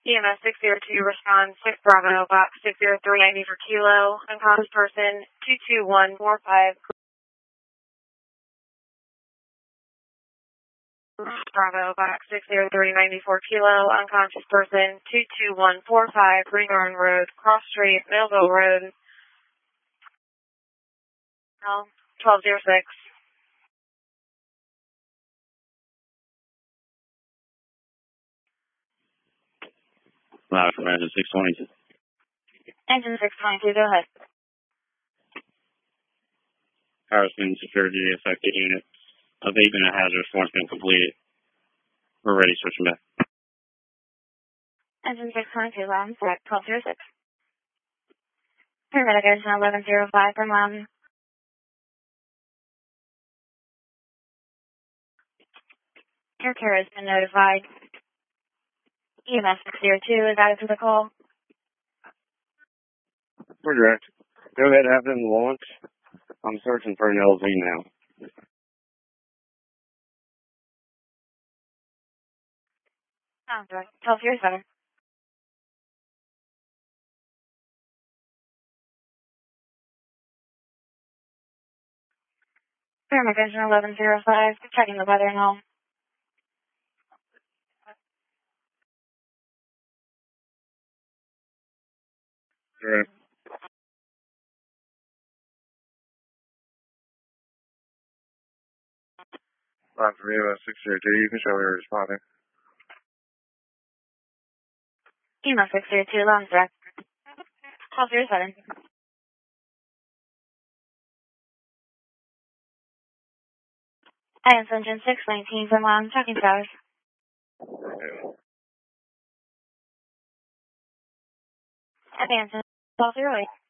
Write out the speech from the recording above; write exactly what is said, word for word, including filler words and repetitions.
E M S six zero two respond six Bravo, box six zero three ninety for kilo, unconscious person two two one four five. Bravo, box six zero three ninety for kilo, unconscious person two two one four five, Greenhorn Road, Cross Street, Millville Road, twelve oh six. Loud from engine six twenty-two. Engine six twenty-two, go ahead. Harrison security affected unit. Abatement of hazard response been completed. We're ready, switching back. Engine six twenty-two, loud and correct, twelve oh six. Paramedic engine eleven oh five for Mountain. Air care has been notified. E M S six zero two is added to the call. We're direct. Go ahead, have them launch. I'm searching for an L Z now. Sounds right. twelve oh seven. Paramedic engine eleven oh five, checking the weather and all. Direct. Line for E M S six zero two, you can show me your responding. E M S six zero two, loud and direct. twelve oh seven. Advance engine six nineteen for Mountain, checking towers. Advance engine twelve oh eight.